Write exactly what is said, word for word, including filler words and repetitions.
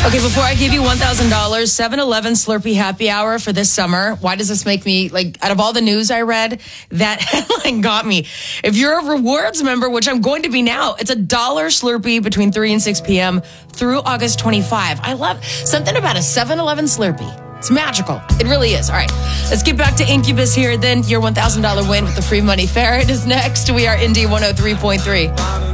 Okay, before I give you one thousand dollars, seven eleven Slurpee happy hour for this summer. Why does this make me, like, out of all the news I read, that headline got me. If you're a rewards member, which I'm going to be now, it's a dollar Slurpee between three and six p.m. through August twenty-fifth. I love something about a seven eleven Slurpee. It's magical. It really is. All right, let's get back to Incubus here. Then your one thousand dollars win with the free money fair. It is next. We are Indy one oh three point three.